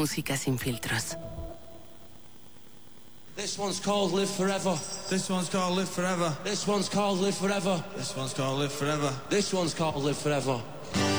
Música sin filtros. This one's called Live Forever. This one's called Live Forever. This one's called Live Forever. This one's called Live Forever. This one's called Live Forever.